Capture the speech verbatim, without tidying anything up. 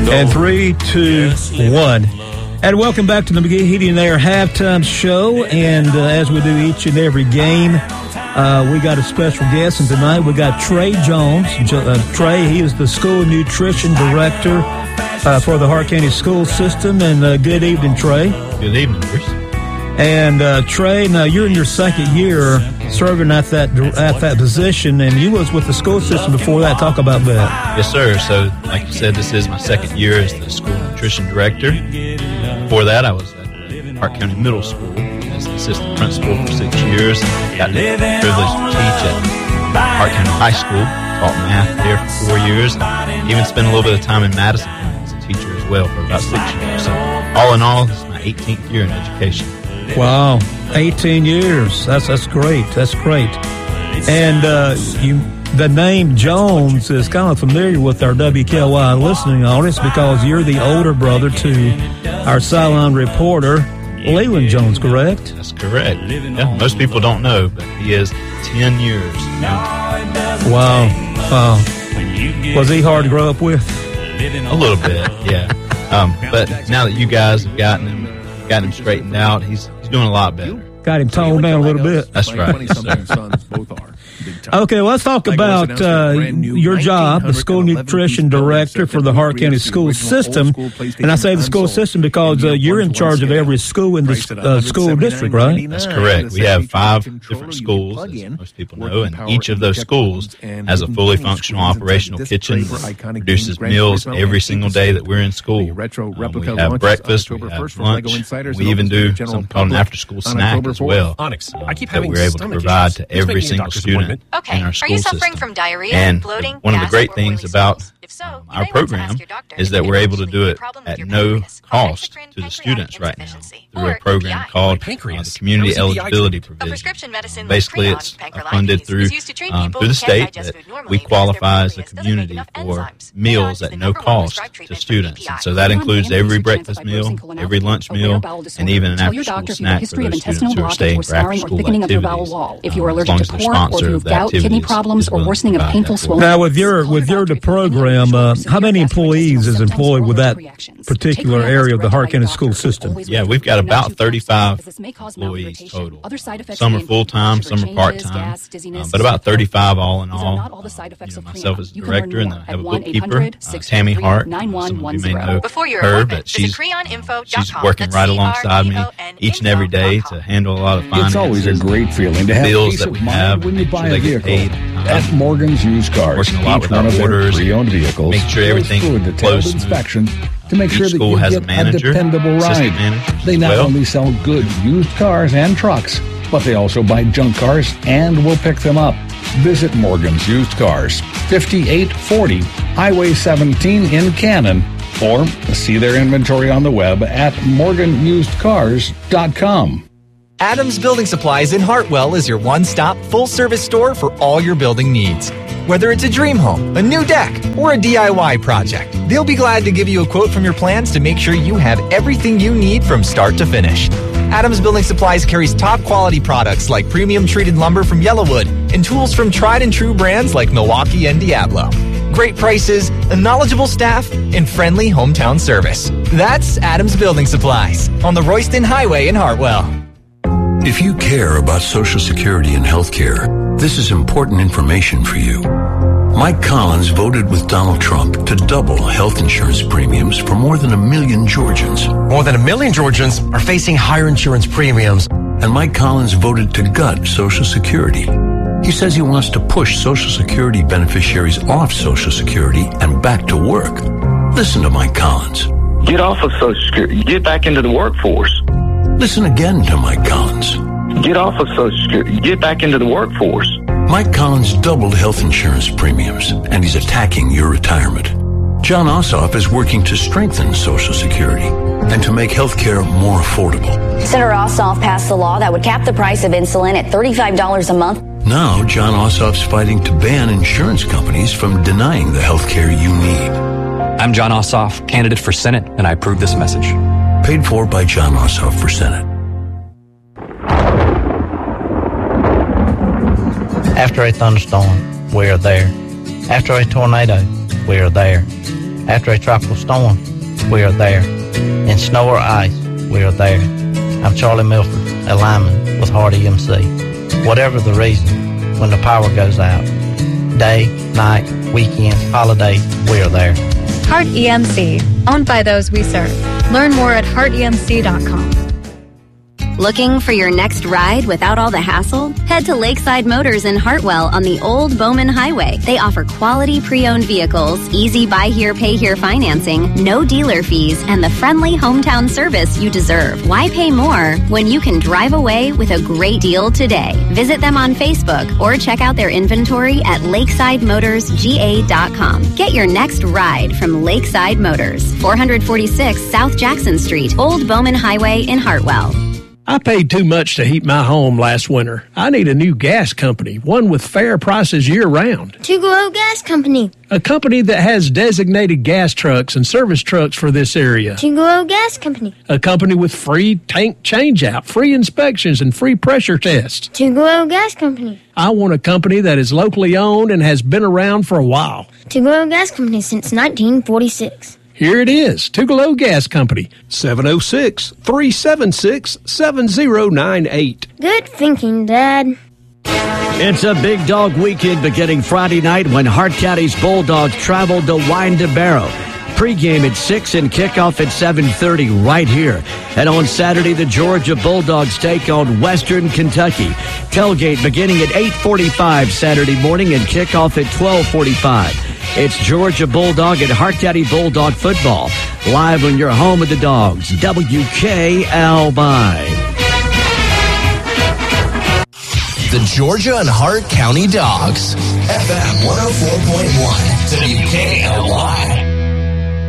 And three, two, one. And welcome back to the McGee Heating and Air Halftime Show. And uh, as we do each and every game, uh, we got a special guest. And tonight we got Trey Jones. Uh, Trey, he is the School Nutrition Director uh, for the Hart County School System. And uh, good evening, Trey. Good evening, Bruce. And uh, Trey, now you're in your second year serving at that at that position, and you was with the school system before that. Talk about that. Yes, sir. So, like you said, this is my second year as the school nutrition director. Before that, I was at Hart County Middle School as the assistant principal for six years. Got the privilege to teach at Hart County High School. Taught math there for four years. Even spent a little bit of time in Madison as a teacher as well for about six years. So, all in all, this is my eighteenth year in education. Wow, eighteen years. That's that's great. That's great. And uh, you, the name Jones is kind of familiar with our W K L Y listening audience because you're the older brother to our sideline reporter, Leland Jones, correct? That's correct. Yeah, most people don't know, but he is ten years younger. Wow. Wow. Was he hard to grow up with? A little bit, yeah. Um, but now that you guys have gotten him, gotten him straightened out, he's he's doing a lot better. Got him toned down a little bit. That's right. Okay, well, let's talk about uh, your job, the School Nutrition Director for the Hart County School System. And I say the school system because uh, you're in charge of every school in the uh, school district, right? That's correct. We have five different schools, as most people know, and each of those schools has a fully functional operational kitchen, produces meals every single day that we're in school. Um, we have breakfast, we have lunch, we even do something called an after-school snack as well Onyx, I keep that having we're able to provide to every single student Okay, in our are school you suffering system. from diarrhea, And bloating, one of the gas, great or things oily about stools? If so, um, you our may want to program ask your doctor is if that it we're could able to actually do be a it problem with at your no pancreas, cost called to the endocrine students right pancreatic now insufficiency, through a or program P P I. called uh, Pancreas. the Community That was a P I Eligibility treatment. A Provision. prescription medicine Basically, like it's Creon, uh, funded pancreatitis, through is used to treat um, people through the who can't state digest that food normally we because their qualify as a pancreas doesn't make community enough for enzymes. meals Creon at is the no number one cost prescribed to treatment for students. P P I. And so that includes every breakfast meal, every lunch meal, and even an Tell your after-school doctor if you snack have a for history of those intestinal students who are blockage staying or for scarring or after-school thickening of your bowel activities. wall. If you are Um, as allergic long to as the pork, or if sponsor you of have the gout, kidney activities problems, is or willing to worsening of provide painful that for swollen. Now, with your with your program, uh, how many employees is employed with that particular area of the Hart County School System? Yeah, we've got about thirty-five employees total. Some are full-time, some are part-time, um, but about thirty-five all in all. Um, you know, myself as the director, and then I have a bookkeeper, uh, Tammy Hart. Some of you may know Before your her, appointment, but she's, visit creon info dot com. she's working That's right alongside me C R E O N each and every day info to dot com. handle a lot of finances. It's always a great feeling to have bills peace that of we mind have, when you make buy sure a they get vehicle. paid on time. At Morgan's Used Cars, Working a lot each with one our of their orders, pre-owned vehicles make sure goes everything through a flows detailed smooth. inspection to make Each sure that school you has get a manager, dependable assistant ride. managers They as not well. only sell good used cars and trucks, but they also buy junk cars and will pick them up. Visit Morgan's Used Cars, fifty-eight forty Highway seventeen in Cannon, or see their inventory on the web at morgan used cars dot com. Adams Building Supplies in Hartwell is your one-stop, full-service store for all your building needs. Whether it's a dream home, a new deck, or a D I Y project, they'll be glad to give you a quote from your plans to make sure you have everything you need from start to finish. Adams Building Supplies carries top-quality products like premium treated lumber from Yellowwood and tools from tried-and-true brands like Milwaukee and Diablo. Great prices, a knowledgeable staff, and friendly hometown service. That's Adams Building Supplies on the Royston Highway in Hartwell. If you care about Social Security and health care, this is important information for you. Mike Collins voted with Donald Trump to double health insurance premiums for more than a million Georgians. More than a million Georgians are facing higher insurance premiums. And Mike Collins voted to gut Social Security. He says he wants to push Social Security beneficiaries off Social Security and back to work. Listen to Mike Collins. Get off of Social Security. Get back into the workforce. Listen again to Mike Collins. Get off of Social Security. Get back into the workforce. Mike Collins doubled health insurance premiums, and he's attacking your retirement. John Ossoff is working to strengthen Social Security and to make health care more affordable. Senator Ossoff passed the law that would cap the price of insulin at thirty-five dollars a month. Now, John Ossoff's fighting to ban insurance companies from denying the health care you need. I'm John Ossoff, candidate for Senate, and I approve this message. Paid for by John Ossoff for Senate. After a thunderstorm, we are there. After a tornado, we are there. After a tropical storm, we are there. In snow or ice, we are there. I'm Charlie Milford, a lineman with Hart E M C. Whatever the reason, when the power goes out, day, night, weekend, holiday, we are there. Hart E M C, owned by those we serve. Learn more at hart e m c dot com. Looking for your next ride without all the hassle? Head to Lakeside Motors in Hartwell on the Old Bowman Highway. They offer quality pre-owned vehicles, easy buy here, pay here financing, no dealer fees, and the friendly hometown service you deserve. Why pay more when you can drive away with a great deal today? Visit them on Facebook or check out their inventory at lakeside motors g a dot com. Get your next ride from Lakeside Motors, four forty-six South Jackson Street, Old Bowman Highway in Hartwell. I paid too much to heat my home last winter. I need a new gas company, one with fair prices year-round. Tugolo Gas Company. A company that has designated gas trucks and service trucks for this area. Tugolo Gas Company. A company with free tank change-out, free inspections, and free pressure tests. Tugolo Gas Company. I want a company that is locally owned and has been around for a while. Tugolo Gas Company since nineteen forty-six. Here it is, Tugolo Gas Company, seven oh six, three seven six, seven oh nine eight. Good thinking, Dad. It's a big dog weekend beginning Friday night when Hart County's Bulldogs travel to Wine-to-Barrow. Pre-game at six and kickoff at seven thirty right here. And on Saturday, the Georgia Bulldogs take on Western Kentucky. Tailgate beginning at eight forty-five Saturday morning and kickoff at twelve forty-five. It's Georgia Bulldog and Hart County Bulldog football. Live on your home of the Dogs, W K L Y. The Georgia and Hart County Dogs. F M one oh four point one, W K L Y.